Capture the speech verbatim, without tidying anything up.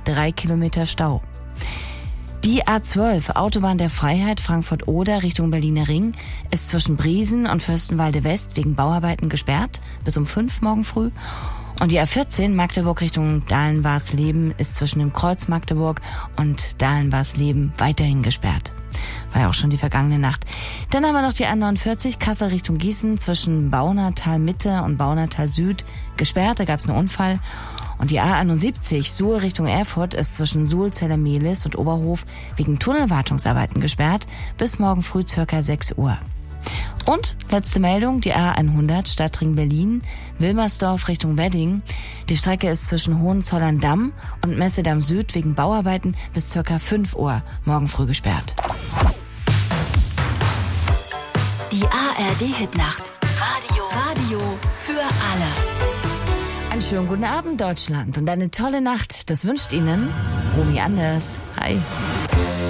drei Kilometer Stau. Die A zwölf, Autobahn der Freiheit, Frankfurt-Oder Richtung Berliner Ring, ist zwischen Briesen und Fürstenwalde West wegen Bauarbeiten gesperrt bis um fünf morgen früh. Und die A vierzehn, Magdeburg Richtung Dahlen-Warsleben, ist zwischen dem Kreuz Magdeburg und Dahlen-Warsleben weiterhin gesperrt. War ja auch schon die vergangene Nacht. Dann haben wir noch die A neunundvierzig, Kassel Richtung Gießen, zwischen Baunatal Mitte und Baunatal Süd gesperrt. Da gab es einen Unfall. Und die A einundsiebzig, Suhl Richtung Erfurt, ist zwischen Suhl, Zellermehlis und Oberhof wegen Tunnelwartungsarbeiten gesperrt bis morgen früh circa sechs Uhr. Und letzte Meldung, die A hundert, Stadtring Berlin, Wilmersdorf Richtung Wedding. Die Strecke ist zwischen Hohenzollern-Damm und Messedamm Süd wegen Bauarbeiten bis circa fünf Uhr morgen früh gesperrt. Die A R D-Hitnacht. Radio. Radio für alle. Einen schönen guten Abend, Deutschland, und eine tolle Nacht. Das wünscht Ihnen Romy Anders. Hi.